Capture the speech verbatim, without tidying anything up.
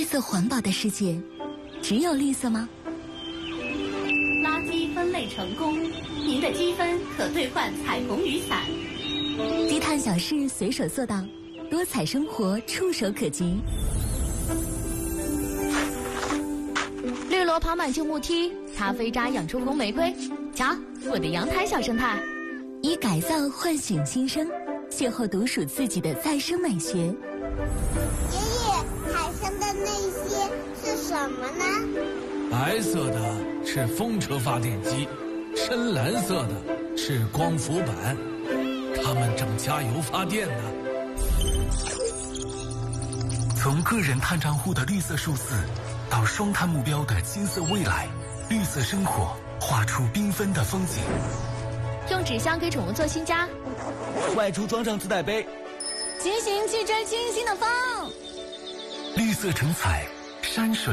色环保的世界，只有绿色吗？ 垃圾分类成功，您的积分可兑换彩虹雨伞。 低碳小事随手做到，多彩生活触手可及。 绿萝爬满旧木梯，咖啡渣养出红玫瑰。瞧，我的阳台小生态。 以改造唤醒新生，邂逅独属自己的再生美学。 爷爷，海上的那些是什么呢？ 白色的是风车发电机，深蓝色的是光伏板，它们正加油发电呢。 从个人碳账户的绿色数字，到双碳目标的金色未来，绿色生活画出缤纷的风景。 用纸箱给宠物做新家， 外出装上自带杯， 骑行去追清新的风。 绿色成彩，山水